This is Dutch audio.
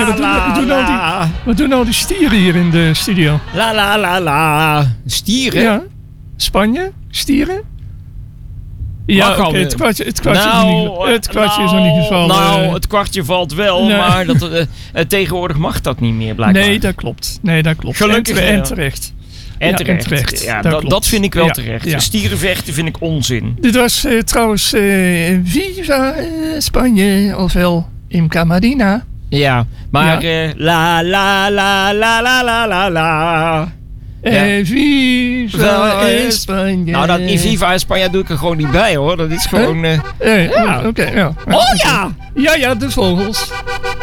wat doen nou de stieren hier in de studio? La la la la. Stieren? Ja. Spanje? Stieren? Ja, oké, het kwartje is nog niet gevallen. Nou, het kwartje valt wel, maar tegenwoordig mag dat niet meer, blijkbaar. Nee, dat klopt. Gelukkig en terecht. En terecht. Ja, dat vind ik wel terecht. Ja. Stierenvechten vind ik onzin. Dit was trouwens Viva Spanje, ofwel Imca Marina. Ja, maar la la la la la la la la. Viva Spanje. Nou, dat Viva Spanje doe ik er gewoon niet bij, hoor. Dat is gewoon... Oké, ja. Oh ja! Ja, de vogels.